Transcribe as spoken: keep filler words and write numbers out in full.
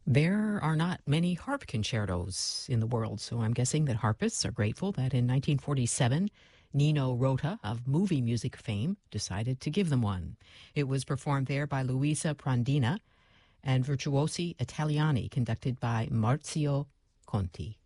There are not many harp concertos in the world, so I'm guessing that harpists are grateful that in nineteen forty-seven, Nino Rota of movie music fame decided to give them one. It was performed there by Luisa Prandina and Virtuosi Italiani, conducted by Marzio Conti.